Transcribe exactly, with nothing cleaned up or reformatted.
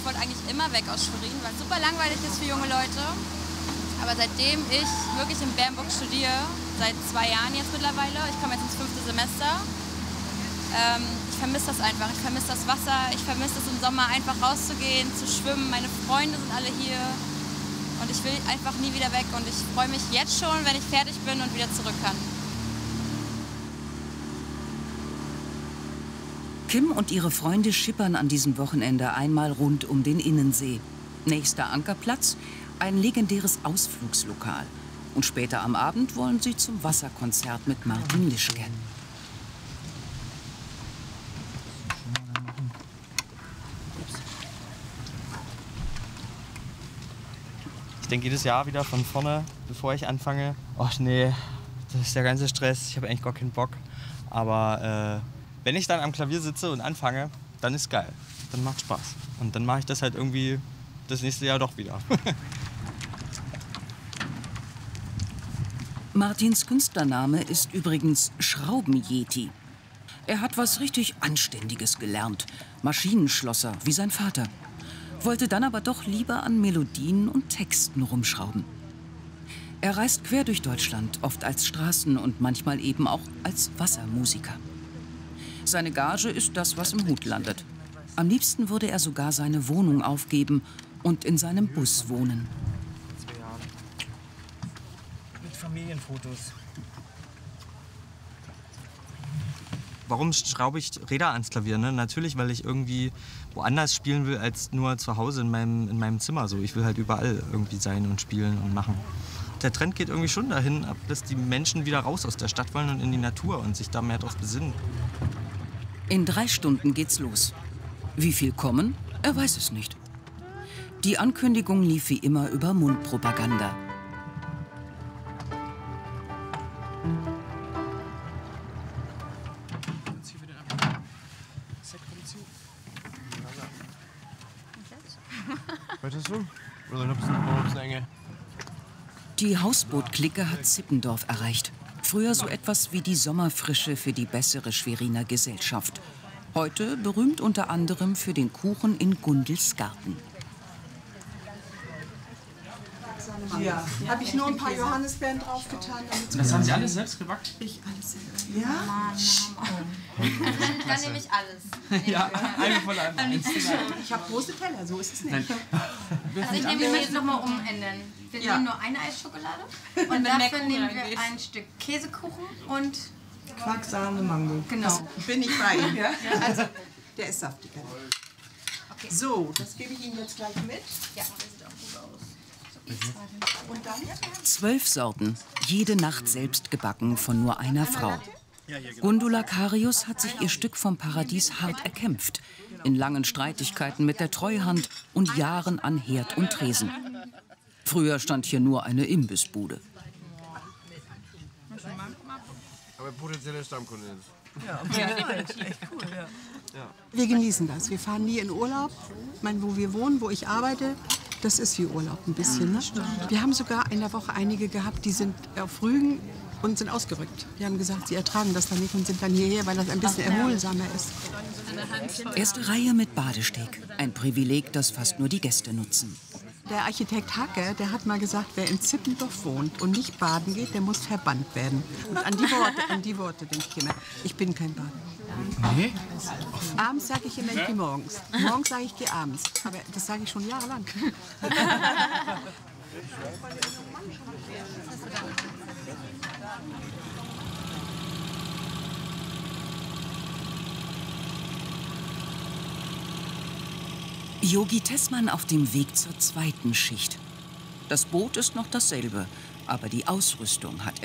wollte eigentlich immer weg aus Schwerin, weil es super langweilig ist für junge Leute. Aber seitdem ich wirklich in Bernburg studiere, seit zwei Jahren jetzt mittlerweile, ich komme jetzt ins fünfte Semester, ähm, ich vermisse das einfach. Ich vermisse das Wasser, ich vermisse es im Sommer einfach rauszugehen, zu schwimmen. Meine Freunde sind alle hier und ich will einfach nie wieder weg. Und ich freue mich jetzt schon, wenn ich fertig bin und wieder zurück kann. Kim und ihre Freunde schippern an diesem Wochenende einmal rund um den Innensee. Nächster Ankerplatz, ein legendäres Ausflugslokal. Und später am Abend wollen sie zum Wasserkonzert mit Martin Lischke. Ich denke jedes Jahr wieder von vorne, bevor ich anfange. Ach nee, das ist der ganze Stress, ich habe eigentlich gar keinen Bock. Aber äh, wenn ich dann am Klavier sitze und anfange, dann ist geil. Dann macht Spaß. Und dann mache ich das halt irgendwie das nächste Jahr doch wieder. Martins Künstlername ist übrigens Schrauben-Yeti. Er hat was richtig Anständiges gelernt. Maschinenschlosser, wie sein Vater. Wollte dann aber doch lieber an Melodien und Texten rumschrauben. Er reist quer durch Deutschland, oft als Straßen- und manchmal eben auch als Wassermusiker. Seine Gage ist das, was im Hut landet. Am liebsten würde er sogar seine Wohnung aufgeben und in seinem Bus wohnen. Mit Familienfotos. Warum schraube ich Räder ans Klavier? Ne? Natürlich, weil ich irgendwie woanders spielen will, als nur zu Hause in meinem, in meinem Zimmer. So. Ich will halt überall irgendwie sein und spielen und machen. Der Trend geht irgendwie schon dahin, dass die Menschen wieder raus aus der Stadt wollen und in die Natur und sich da mehr drauf besinnen. In drei Stunden geht's los. Wie viel kommen? Er weiß es nicht. Die Ankündigung lief wie immer über Mundpropaganda. Die Hausboot-Clique hat Zippendorf erreicht. Früher so etwas wie die Sommerfrische für die bessere Schweriner Gesellschaft. Heute berühmt unter anderem für den Kuchen in Gundels Garten. Ja, habe ich nur ein paar Johannisbeeren draufgetan. Das haben Sie alles selbst gebacken? Ich alles selber. Ja? Dann nehme ich alles. Ja, eine von einem. Ich habe große Teller, so ist es nicht. Also ich nehme mir jetzt nochmal umändern. Wir Ja. nehmen nur eine Eisschokolade und dafür nehmen wir ein Stück Käsekuchen und Quarksahne, Mango. genau. Bin ich bei Ihnen. Ja? Also, der ist saftiger. Okay. So, das gebe ich Ihnen jetzt gleich mit. Ja, das sieht auch gut aus. Und dann? Zwölf Sorten, jede Nacht selbst gebacken von nur einer Frau. Gundula Karius hat sich ihr Stück vom Paradies hart erkämpft. In langen Streitigkeiten mit der Treuhand und Jahren an Herd und Tresen. Früher stand hier nur eine Imbissbude. Aber potenzielle Stammkunde ist. Ja, echt cool, ja. Wir genießen das. Wir fahren nie in Urlaub. Ich meine, wo wir wohnen, wo ich arbeite, das ist wie Urlaub ein bisschen. Ne? Wir haben sogar in der Woche einige gehabt, die sind auf Rügen und sind ausgerückt. Die haben gesagt, sie ertragen das dann nicht und sind dann hierher, weil das ein bisschen erholsamer ist. Erste Reihe mit Badesteg. Ein Privileg, das fast nur die Gäste nutzen. Der Architekt Hacke, der hat mal gesagt, wer in Zippendorf wohnt und nicht baden geht, der muss verbannt werden. Und an die Worte, an die Worte denke ich immer. Ich bin kein Baden. Nee? Abends sage ich immer, ich gehe morgens. Morgens sage ich, ich gehe abends. Aber das sage ich schon jahrelang. Yogi Tessmann auf dem Weg zur zweiten Schicht. Das Boot ist noch dasselbe, aber die Ausrüstung hat